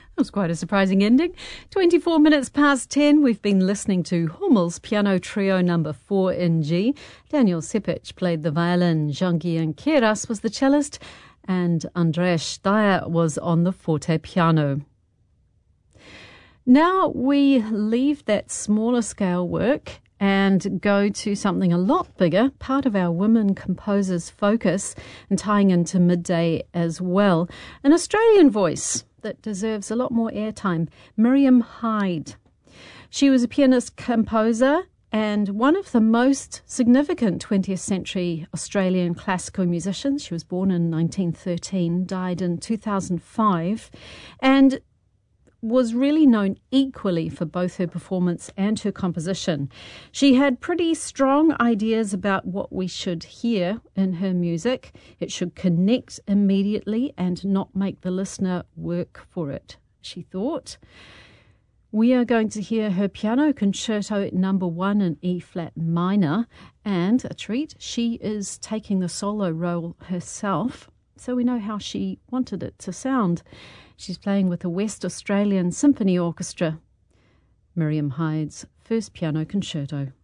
That was quite a surprising ending. 24 minutes past 10, we've been listening to Hummel's Piano Trio number 4 in G. Daniel Sepic played the violin, Jean-Guy Keras was the cellist, and Andreas Steyer was on the forte piano. Now we leave that smaller scale work and go to something a lot bigger, part of our women composers' focus and tying into Midday as well. An Australian voice that deserves a lot more airtime, Miriam Hyde. She was a pianist composer and one of the most significant 20th century Australian classical musicians. She was born in 1913, died in 2005, and was really known equally for both her performance and her composition. She had pretty strong ideas about what we should hear in her music. It should connect immediately and not make the listener work for it, she thought. We are going to hear her Piano Concerto number 1 in E-flat minor, and a treat, she is taking the solo role herself, so we know how she wanted it to sound. She's playing with the West Australian Symphony Orchestra. Miriam Hyde's first piano concerto.